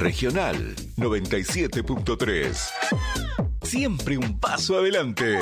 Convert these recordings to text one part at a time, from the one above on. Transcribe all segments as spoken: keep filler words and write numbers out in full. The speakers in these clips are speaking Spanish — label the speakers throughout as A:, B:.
A: Regional noventa y siete punto tres. Siempre un paso adelante.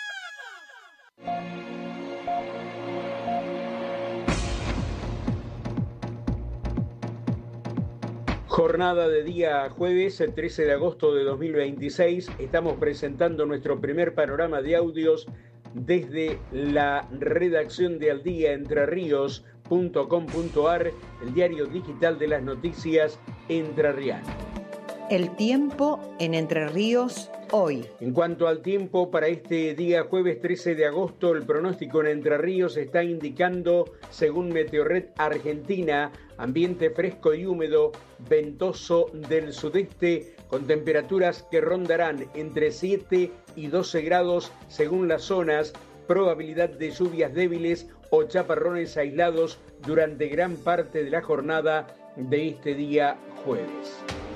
B: Jornada de día jueves, el trece de agosto de dos mil veintiséis. Estamos presentando nuestro primer panorama de audios desde la redacción de al día entre ríos punto com punto ar, el diario digital de las noticias entrerrianas.
C: El tiempo en Entre Ríos hoy.
B: En cuanto al tiempo para este día jueves trece de agosto, el pronóstico en Entre Ríos está indicando, según Meteorred Argentina, ambiente fresco y húmedo, ventoso del sudeste, con temperaturas que rondarán entre siete y doce grados según las zonas, probabilidad de lluvias débiles o chaparrones aislados durante gran parte de la jornada de este día jueves.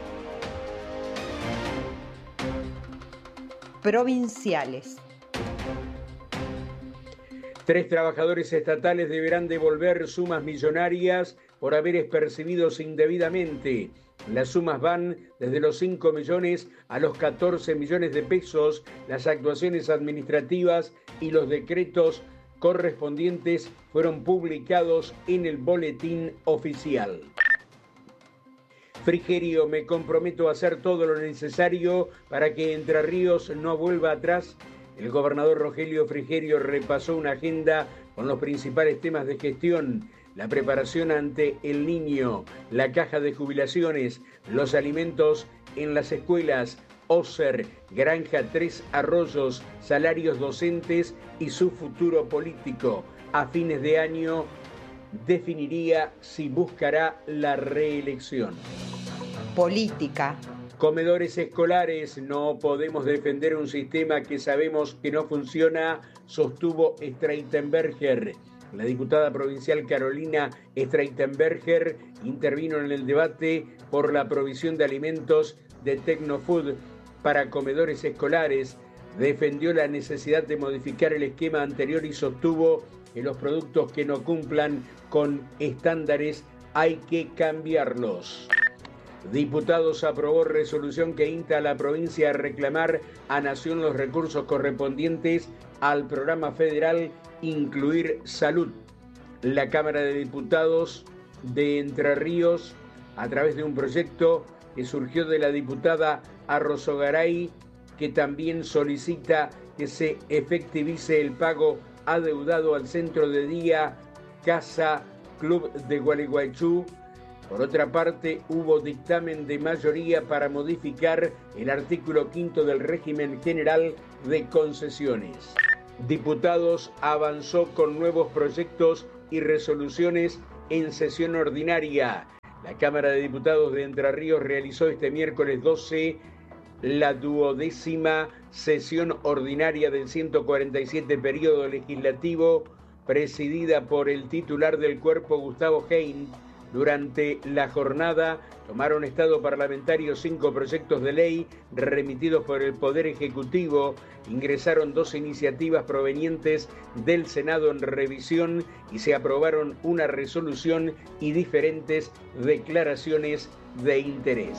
C: Provinciales.
B: Tres trabajadores estatales deberán devolver sumas millonarias por haberes percibidos indebidamente. Las sumas van desde los cinco millones a los catorce millones de pesos. Las actuaciones administrativas y los decretos correspondientes fueron publicados en el boletín oficial. Frigerio, me comprometo a hacer todo lo necesario para que Entre Ríos no vuelva atrás. El gobernador Rogelio Frigerio repasó una agenda con los principales temas de gestión: la preparación ante el niño, la caja de jubilaciones, los alimentos en las escuelas, Oser, Granja Tres Arroyos, salarios docentes y su futuro político. A fines de año definiría si buscará la reelección.
C: Política.
B: Comedores escolares, no podemos defender un sistema que sabemos que no funciona, sostuvo Streitenberger. La diputada provincial Carolina Streitenberger intervino en el debate por la provisión de alimentos de Tecnofood para comedores escolares. Defendió la necesidad de modificar el esquema anterior y sostuvo que los productos que no cumplan con estándares hay que cambiarlos. Diputados aprobó resolución que insta a la provincia a reclamar a Nación los recursos correspondientes al programa federal Incluir Salud. La Cámara de Diputados de Entre Ríos, a través de un proyecto que surgió de la diputada Arrozogaray, que también solicita que se efectivice el pago adeudado al centro de día Casa Club de Gualeguaychú. Por otra parte, hubo dictamen de mayoría para modificar el artículo quinto del régimen general de concesiones. Diputados avanzó con nuevos proyectos y resoluciones en sesión ordinaria. La Cámara de Diputados de Entre Ríos realizó este miércoles doce la duodécima sesión ordinaria del ciento cuarenta y siete periodo legislativo, presidida por el titular del cuerpo, Gustavo Hein. Durante la jornada tomaron estado parlamentario cinco proyectos de ley remitidos por el Poder Ejecutivo, ingresaron dos iniciativas provenientes del Senado en revisión y se aprobaron una resolución y diferentes declaraciones de interés.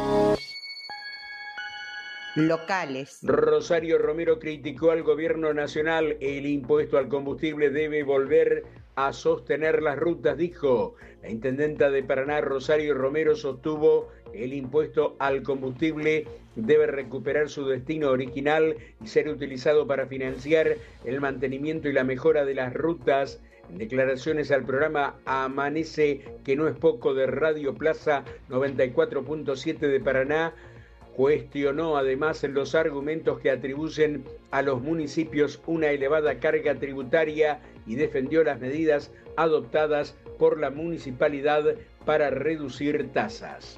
C: Locales.
B: Rosario Romero criticó al gobierno nacional. El impuesto al combustible debe volver a sostener las rutas, dijo. La intendenta de Paraná, Rosario Romero, sostuvo que el impuesto al combustible debe recuperar su destino original y ser utilizado para financiar el mantenimiento y la mejora de las rutas. En declaraciones al programa Amanece, que no es poco, de Radio Plaza noventa y cuatro punto siete de Paraná, cuestionó además los argumentos que atribuyen a los municipios una elevada carga tributaria y defendió las medidas adoptadas por la municipalidad para reducir tasas.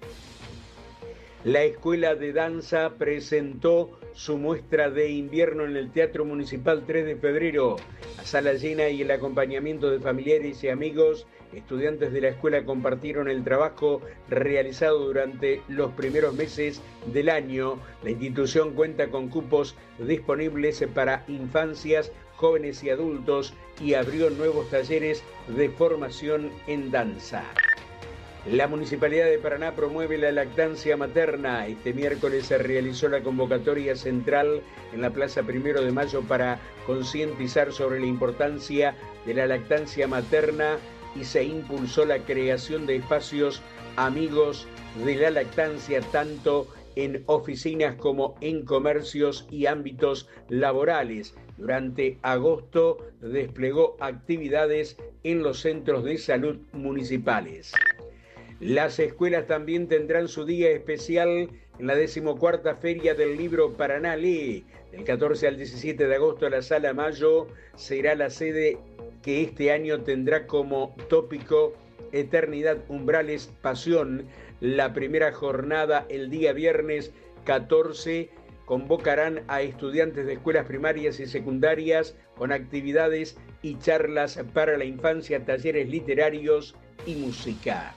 B: La Escuela de Danza presentó su muestra de invierno en el Teatro Municipal tres de febrero. A sala llena y el acompañamiento de familiares y amigos, estudiantes de la escuela compartieron el trabajo realizado durante los primeros meses del año. La institución cuenta con cupos disponibles para infancias, jóvenes y adultos y abrió nuevos talleres de formación en danza. La Municipalidad de Paraná promueve la lactancia materna. Este miércoles se realizó la convocatoria central en la Plaza Primero de Mayo para concientizar sobre la importancia de la lactancia materna y se impulsó la creación de espacios amigos de la lactancia tanto en oficinas como en comercios y ámbitos laborales. Durante agosto desplegó actividades en los centros de salud municipales. Las escuelas también tendrán su día especial en la decimocuarta Feria del Libro Paraná Lee. Del catorce al diecisiete de agosto la Sala Mayo será la sede que este año tendrá como tópico Eternidad, Umbrales, Pasión. La primera jornada el día viernes catorce convocarán a estudiantes de escuelas primarias y secundarias con actividades y charlas para la infancia, talleres literarios y música.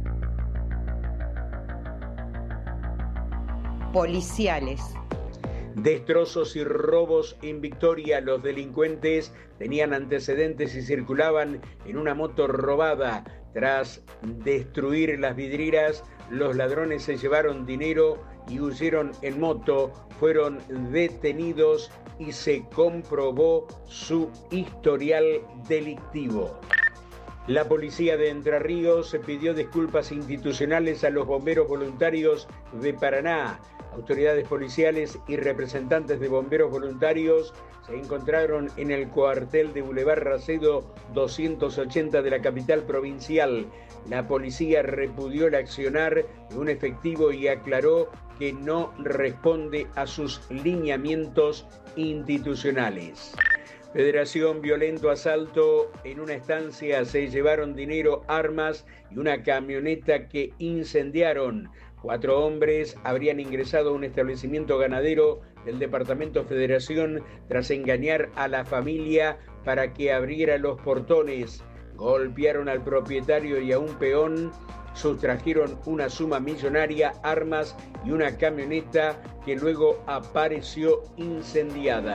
C: Policiales.
B: Destrozos y robos en Victoria. Los delincuentes tenían antecedentes y circulaban en una moto robada. Tras destruir las vidrieras, los ladrones se llevaron dinero y huyeron en moto. Fueron detenidos y se comprobó su historial delictivo. La policía de Entre Ríos pidió disculpas institucionales a los bomberos voluntarios de Paraná. Autoridades policiales y representantes de bomberos voluntarios se encontraron en el cuartel de Boulevard Racedo doscientos ochenta de la capital provincial. La policía repudió el accionar de un efectivo y aclaró que no responde a sus lineamientos institucionales. Federación, violento asalto en una estancia. Se llevaron dinero, armas y una camioneta que incendiaron. Cuatro hombres habrían ingresado a un establecimiento ganadero del departamento Federación tras engañar a la familia para que abriera los portones. Golpearon al propietario y a un peón, sustrajeron una suma millonaria, armas y una camioneta que luego apareció incendiada.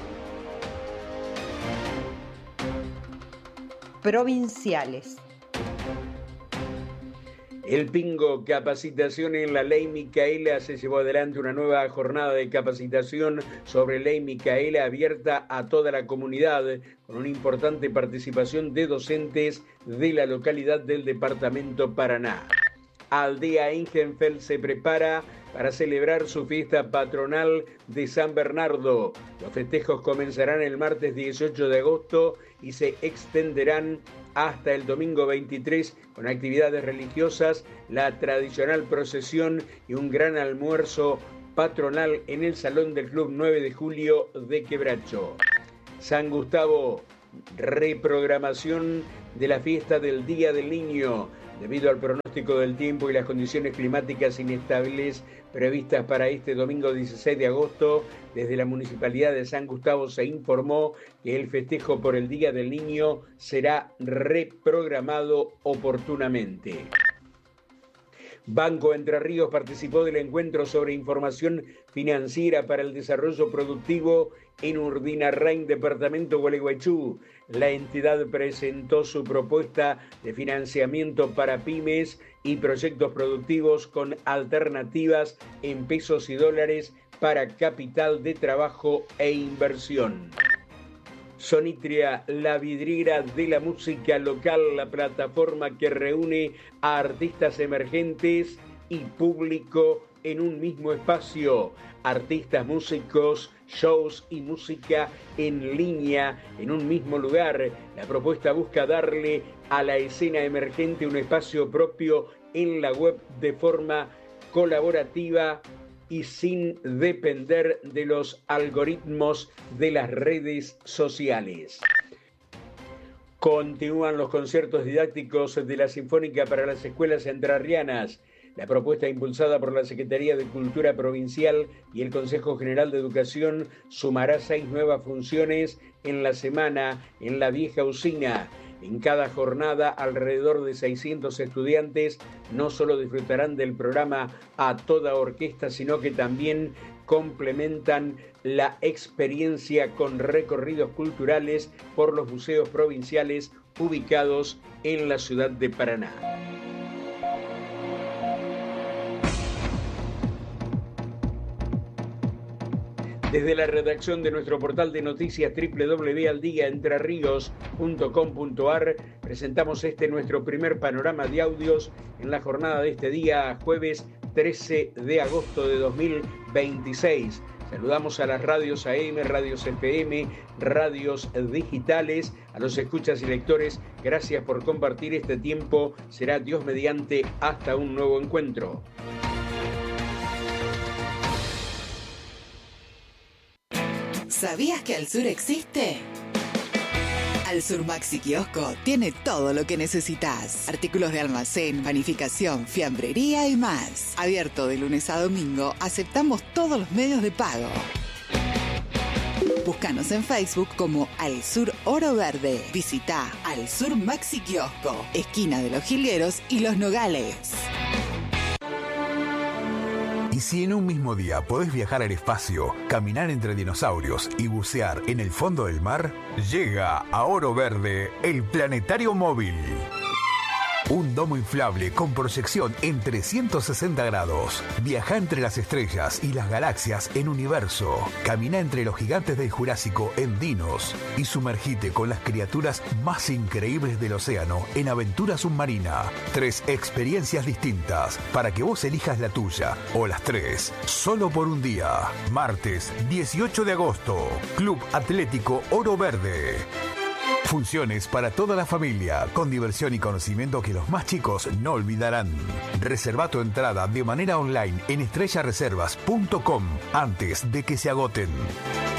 C: Provinciales.
B: El Pingo Capacitación en la Ley Micaela se llevó adelante una nueva jornada de capacitación sobre Ley Micaela abierta a toda la comunidad, con una importante participación de docentes de la localidad del departamento Paraná. Aldea Ingenfeld se prepara para celebrar su fiesta patronal de San Bernardo. Los festejos comenzarán el martes dieciocho de agosto y se extenderán hasta el domingo veintitrés con actividades religiosas, la tradicional procesión y un gran almuerzo patronal en el Salón del Club nueve de julio de Quebracho. San Gustavo, reprogramación de la fiesta del Día del Niño. Debido al pronóstico del tiempo y las condiciones climáticas inestables previstas para este domingo dieciséis de agosto, desde la Municipalidad de San Gustavo se informó que el festejo por el Día del Niño será reprogramado oportunamente. Banco Entre Ríos participó del encuentro sobre información financiera para el desarrollo productivo en Urdinarrain, departamento Gualeguaychú. La entidad presentó su propuesta de financiamiento para pymes y proyectos productivos con alternativas en pesos y dólares para capital de trabajo e inversión. Sonitria, la vidriera de la música local, la plataforma que reúne a artistas emergentes y público en un mismo espacio. Artistas, músicos, shows y música en línea en un mismo lugar. La propuesta busca darle a la escena emergente un espacio propio en la web de forma colaborativa y sin depender de los algoritmos de las redes sociales. Continúan los conciertos didácticos de la Sinfónica para las escuelas entrerrianas. La propuesta impulsada por la Secretaría de Cultura Provincial y el Consejo General de Educación sumará seis nuevas funciones en la semana en la vieja usina. En cada jornada, alrededor de seiscientos estudiantes no solo disfrutarán del programa a toda orquesta, sino que también complementan la experiencia con recorridos culturales por los museos provinciales ubicados en la ciudad de Paraná. Desde la redacción de nuestro portal de noticias doble u doble u doble u punto al día entre ríos punto com punto a r presentamos este nuestro primer panorama de audios en la jornada de este día, jueves trece de agosto de dos mil veintiséis. Saludamos a las radios A M, radios F M, radios digitales, a los escuchas y lectores. Gracias por compartir este tiempo. Será Dios mediante hasta un nuevo encuentro.
D: ¿Sabías que Al Sur existe? Al Sur Maxi Kiosco tiene todo lo que necesitas. Artículos de almacén, panificación, fiambrería y más. Abierto de lunes a domingo, aceptamos todos los medios de pago. Búscanos en Facebook como Al Sur Oro Verde. Visita Al Sur Maxi Kiosco, esquina de Los Jilgueros y Los Nogales.
E: Y si en un mismo día podés viajar al espacio, caminar entre dinosaurios y bucear en el fondo del mar, llega a Oro Verde el Planetario Móvil. Un domo inflable con proyección en trescientos sesenta grados. Viaja entre las estrellas y las galaxias en Universo. Camina entre los gigantes del Jurásico en Dinos. Y sumergite con las criaturas más increíbles del océano en Aventura Submarina. Tres experiencias distintas para que vos elijas la tuya o las tres. Solo por un día. Martes dieciocho de agosto. Club Atlético Oro Verde. Funciones para toda la familia, con diversión y conocimiento que los más chicos no olvidarán. Reserva tu entrada de manera online en estrella reservas punto com antes de que se agoten.